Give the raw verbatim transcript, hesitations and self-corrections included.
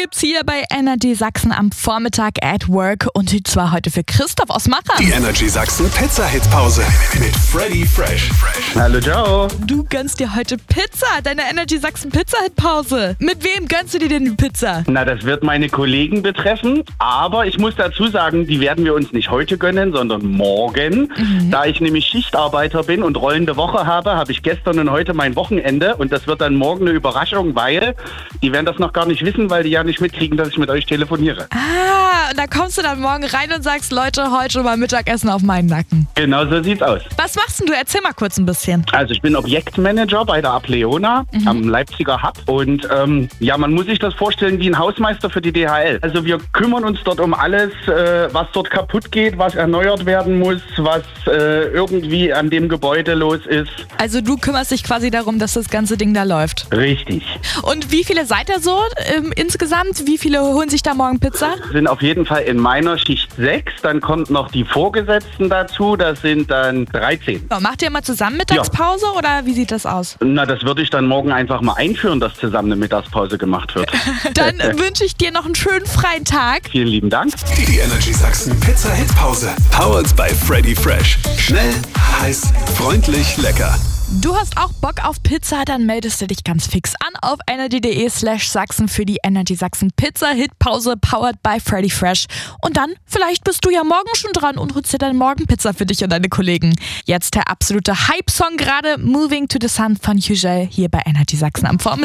gibt's hier bei Energy Sachsen am Vormittag at Work und zwar heute für Christoph aus Machern. Die Energy Sachsen Pizza-Hit-Pause mit Freddy Fresh. Hallo, ciao. Du gönnst dir heute Pizza, deine Energy Sachsen Pizza-Hit-Pause. Mit wem gönnst du dir denn die Pizza? Na, das wird meine Kollegen betreffen, aber ich muss dazu sagen, die werden wir uns nicht heute gönnen, sondern morgen. Mhm. Da ich nämlich Schichtarbeiter bin und rollende Woche habe, habe ich gestern und heute mein Wochenende und das wird dann morgen eine Überraschung, weil die werden das noch gar nicht wissen, weil die ja nicht mitkriegen, dass ich mit euch telefoniere. Ah, und da kommst du dann morgen rein und sagst, Leute, heute mal Mittagessen auf meinen Nacken. Genau so sieht's aus. Was machst denn du? Erzähl mal kurz ein bisschen. Also ich bin Objektmanager bei der Apleona mhm. am Leipziger Hub und ähm, ja, man muss sich das vorstellen wie ein Hausmeister für die D H L. Also wir kümmern uns dort um alles, äh, was dort kaputt geht, was erneuert werden muss, was äh, irgendwie an dem Gebäude los ist. Also du kümmerst dich quasi darum, dass das ganze Ding da läuft. Richtig. Und wie viele seid ihr so ähm, insgesamt? Wie viele holen sich da morgen Pizza? Sind auf jeden Fall in meiner Schicht sechs. Dann kommt noch die Vorgesetzten dazu. Das sind dann dreizehn. So, macht ihr mal zusammen Mittagspause ja. oder wie sieht das aus? Na, das würde ich dann morgen einfach mal einführen, dass zusammen eine Mittagspause gemacht wird. Dann wünsche ich dir noch einen schönen freien Tag. Vielen lieben Dank. Die Energy Sachsen Pizza-Hit-Pause. Powered by Freddy Fresh. Schnell, heiß, freundlich, lecker. Du hast auch Bock auf Pizza, dann meldest du dich ganz fix an auf energy.de slash Sachsen für die Energy Sachsen Pizza Hitpause powered by Freddy Fresh. Und dann, vielleicht bist du ja morgen schon dran und holst dir deine Morgenpizza für dich und deine Kollegen. Jetzt der absolute Hype-Song gerade, Moving to the Sun von Hugel hier bei Energy Sachsen am Vormittag.